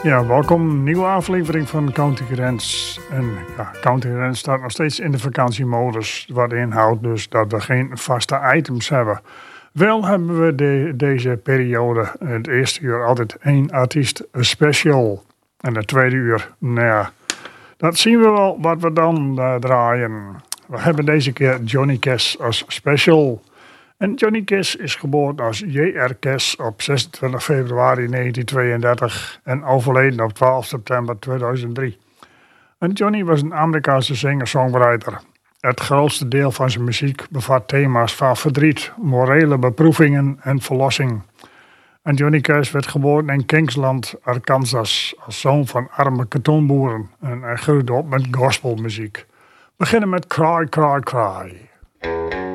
Ja, welkom. Nieuwe aflevering van County Grens. En ja, County Grens staat nog steeds in de vakantiemodus. Wat inhoudt dus dat we geen vaste items hebben. Wel hebben we deze periode, het eerste uur, altijd één artiest special. En het tweede uur, nou ja, dat zien we wel wat we dan draaien. We hebben deze keer Johnny Cash als special. En Johnny Cash is geboren als J.R. Cash op 26 februari 1932 en overleden op 12 september 2003. En Johnny was een Amerikaanse singer-songwriter. Het grootste deel van zijn muziek bevat thema's van verdriet, morele beproevingen en verlossing. En Johnny Cash werd geboren in Kingsland, Arkansas, als zoon van arme katoenboeren. En hij groeide op met gospelmuziek. We beginnen met Cry, Cry, Cry.